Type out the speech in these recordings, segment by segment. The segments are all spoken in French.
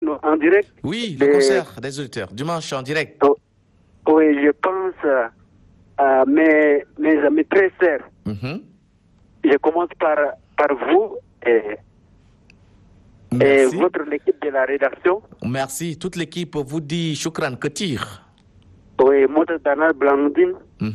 en direct. Oui, le concert des auditeurs, dimanche en direct. Oh, oui, je pense à mes amis très chers. Je commence par vous et votre équipe de la rédaction. Merci. Toute l'équipe vous dit Choukran Ketir. Oui, Mota Dana Blandine.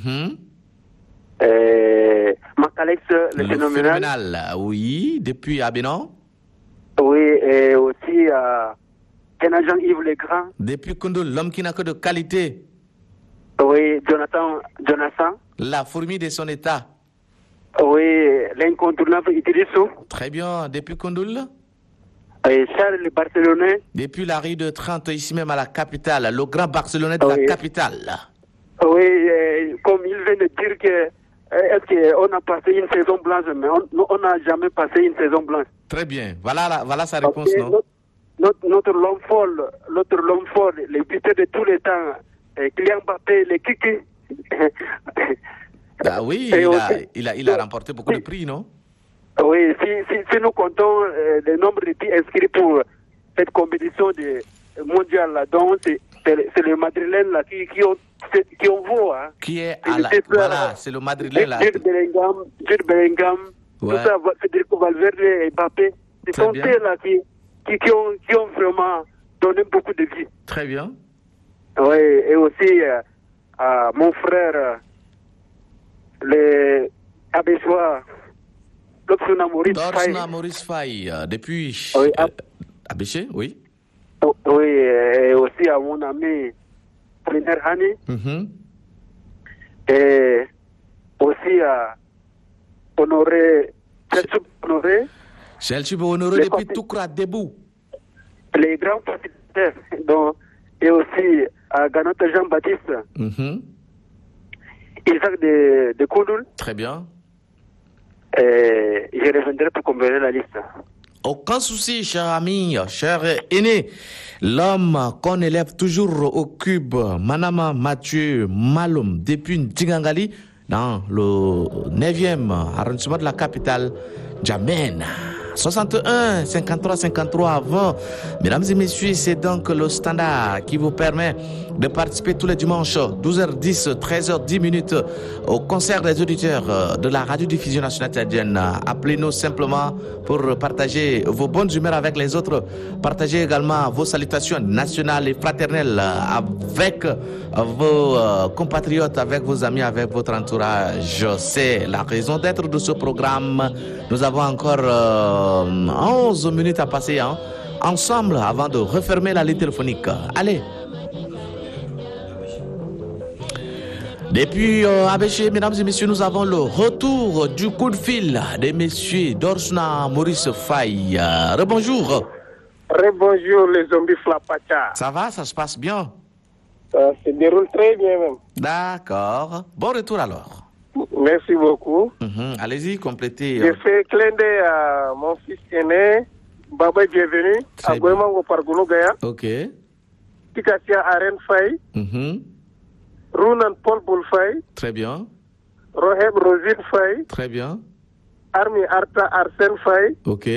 Macalex, le phénoménal. Oui, depuis Abidjan. Oui, et aussi Kenajan Yves Legrand. Depuis Koundoul, l'homme qui n'a que de qualité. Oui, Jonathan. La fourmi de son état. Oui, l'incontournable Idrissou. Très bien, depuis Koundoul. Et Charles le Barcelonais. Depuis la rue de 30, ici même à la capitale, le grand Barcelonais de la capitale. Oui, comme il vient de dire que est-ce qu'on a passé une saison blanche, mais on n'a jamais passé une saison blanche. Très bien, voilà sa réponse, non? Notre l'homme fort, le buteur de tous les temps, Kylian Mbappé, le Kiki. Ah oui, il a remporté beaucoup de prix, non? Oui, si nous comptons le nombre de prix inscrits pour cette compétition mondiale, donc c'est le Madrilène là, qui on voit. Hein. Qui est à la... Voilà, c'est le Madrilène là. Jude Bellingham, tout ça, Federico Valverde et Mbappé. Ce sont eux là qui ont vraiment donné beaucoup de vie. Très bien. Oui, et aussi mon frère, le Abéchois, Dorsuna Maurice Faye, depuis Abéché, oui. Oui, et aussi à mon ami Polinaire Hani. Et aussi à Chelsea Honoré depuis Toukra Debout. Les grands facilitateurs. Et aussi à Ganota Jean-Baptiste. Isaac de Koudoul. Très bien. Et je reviendrai pour combiner la liste. Aucun souci, cher ami, cher aîné. L'homme qu'on élève toujours au cube, Manama Mathieu Maloum, depuis Ndingangali, dans le 9e arrondissement de la capitale, Djamena. 61 53 53 20. Mesdames et messieurs, c'est donc le standard qui vous permet de participer tous les dimanches 12h10 13h10 au concert des auditeurs de la radiodiffusion nationale tchadienne. Appelez-nous simplement pour partager vos bonnes humeurs avec les autres. Partagez également vos salutations nationales et fraternelles avec vos compatriotes, avec vos amis, avec votre entourage. C'est la raison d'être de ce programme. Nous avons encore 11 minutes à passer ensemble avant de refermer la ligne téléphonique. Allez. Depuis Abéché, mesdames et messieurs, nous avons le retour du coup de fil des messieurs Dorsuna Maurice Faye. Rebonjour. Rebonjour les zombies Flapacha. Ça va, ça se passe bien? Ça se déroule très bien même. D'accord. Bon retour alors. Merci beaucoup. Allez-y, complétez. Je fais clin d'œil à mon fils aîné, Baba bienvenue, à Goemango Pargolo Gaya. Ok. Tikasia Aren Faye. Runan Paul Boulfaye. Très bien. Roheb Rosine Faye. Très bien. Armi Arta Arsène Faye. Ok.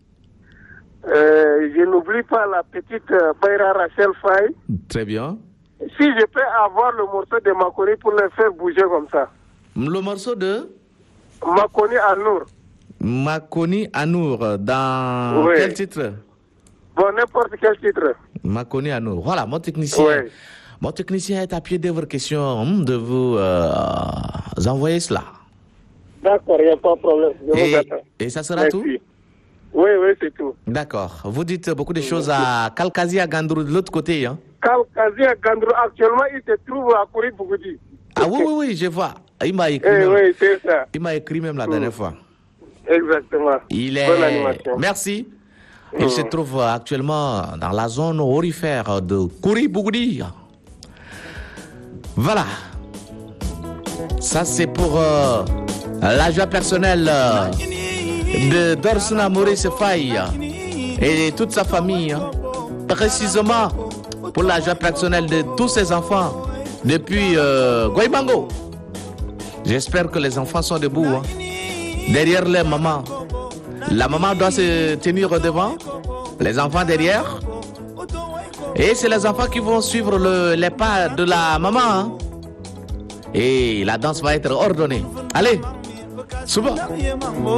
Je n'oublie pas la petite Bayra Rachel Faye. Très bien. Si je peux avoir le morceau de Makoni pour le faire bouger comme ça. Le morceau de Makoni Anour. Makoni Anour, dans quel titre? Bon, n'importe quel titre. Makoni Anour. Voilà, mon technicien. Oui. Mon technicien est à pied de votre question de vous envoyer cela. D'accord, il n'y a pas de problème. Je vous attends. Et ça sera Merci. tout? Oui, c'est tout. D'accord. Vous dites beaucoup de choses à Kalkazi à Gandrou de l'autre côté. Kalkazi à Gandrou, actuellement, il se trouve à Kouri-Bougoudi. Ah oui, je vois. Il m'a écrit. Oui, c'est ça. Il m'a écrit même la dernière fois. Exactement. Bonne animation. Merci. Il se trouve actuellement dans la zone aurifère de Kouri-Bougoudi. Voilà. Ça, c'est pour la joie personnelle de Dorsuna Maurice Faye et toute sa famille. Précisément pour la joie personnelle de tous ses enfants depuis Goibango. J'espère que les enfants sont debout, derrière les mamans. La maman doit se tenir devant, les enfants derrière. Et c'est les enfants qui vont suivre les pas de la maman. Hein? Et la danse va être ordonnée. Allez, souvent.